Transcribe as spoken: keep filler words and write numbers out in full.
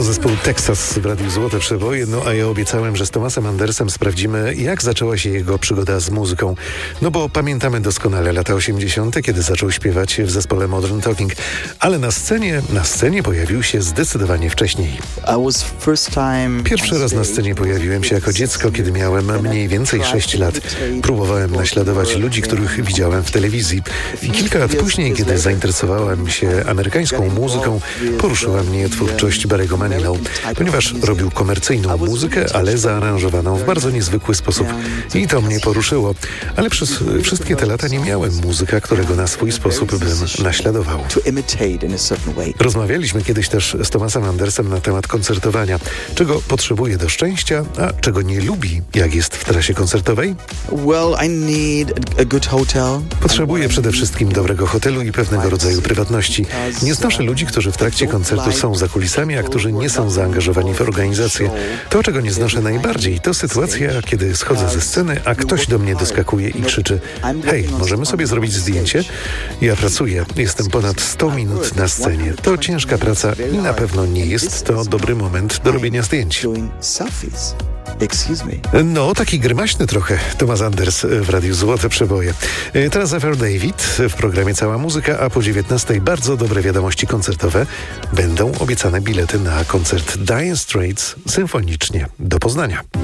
zespół Texas w Radiu Złote Przeboje, no a ja obiecałem, że z Thomasem Andersem sprawdzimy, jak zaczęła się jego przygoda z muzyką. No bo pamiętamy doskonale lata osiemdziesiąte, kiedy zaczął śpiewać w zespole Modern Talking, ale na scenie, na scenie pojawił się zdecydowanie wcześniej. Pierwszy raz na scenie pojawiłem się jako dziecko, kiedy miałem mniej więcej sześć lat. Próbowałem naśladować ludzi, których widziałem w telewizji. I kilka lat później, kiedy zainteresowałem się amerykańską muzyką, poruszyła mnie twórczość Barry'ego Manilow, ponieważ robił komercyjną muzykę, ale zaaranżowaną w bardzo niezwykły sposób. I to mnie poruszyło. Ale przez wszystkie te lata nie miałem muzyka, którego na swój sposób bym naśladował. Rozmawialiśmy kiedyś też z Thomasem Andersem na temat koncertowania. Czego potrzebuje do szczęścia, a czego nie lubi, jak jest w trasie koncertowej? Potrzebuję przede wszystkim dobrego hotelu i pewnego rodzaju prywatności. Nie znoszę ludzi, którzy w trakcie koncertu są za kulisami, a którzy nie są zaangażowani w organizację. To, czego nie znoszę najbardziej, to sytuacja, kiedy schodzę ze sceny, a ktoś do mnie doskakuje i krzyczy: hej, możemy sobie zrobić zdjęcie? Ja pracuję, jestem ponad sto minut na scenie. To ciężka praca i na pewno nie jest to dobry moment do robienia zdjęć. No, taki grymaśny trochę Thomas Anders w Radiu Złote Przeboje. Teraz Ever David w programie Cała Muzyka, a po dziewiętnastej bardzo dobre wiadomości koncertowe. Będą obiecane bilety na koncert Dire Straits symfonicznie do Poznania.